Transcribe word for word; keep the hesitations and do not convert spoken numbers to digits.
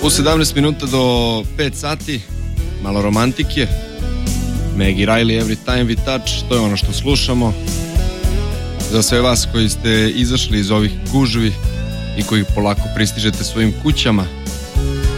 U sedamnaest minuta do pet sati, malo romantike. Maggie Riley, Every Time We Touch, to je ono što slušamo. Za sve vas koji ste izašli iz ovih gužvi i koji polako pristižete svojim kućama,